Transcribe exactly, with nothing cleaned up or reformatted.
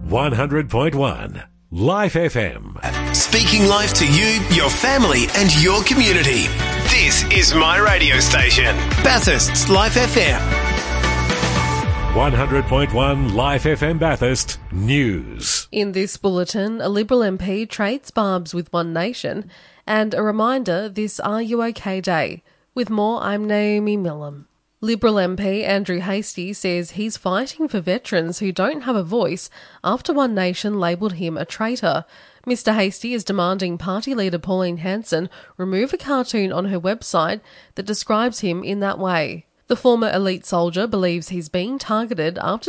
one hundred point one Life F M. Speaking life to you, your family and your community. This is my radio station, Bathurst's Life F M. one hundred point one Life F M Bathurst News. In this bulletin, a Liberal M P trades barbs with One Nation and a reminder this Are You OK Day. With more, I'm Naomi Millam. Liberal M P Andrew Hastie says he's fighting for veterans who don't have a voice after One Nation labelled him a traitor. Mr Hastie is demanding party leader Pauline Hanson remove a cartoon on her website that describes him in that way. The former elite soldier believes he's being targeted after